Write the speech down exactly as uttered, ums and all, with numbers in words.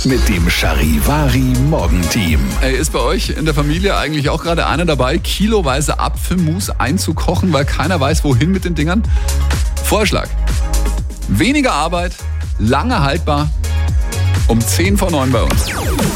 mit dem Charivari Morgenteam. Ey, ist bei euch in der Familie eigentlich auch gerade einer dabei, kiloweise Apfelmus einzukochen, weil keiner weiß, wohin mit den Dingern? Vorschlag. Weniger Arbeit, lange haltbar, um zehn vor neun bei uns.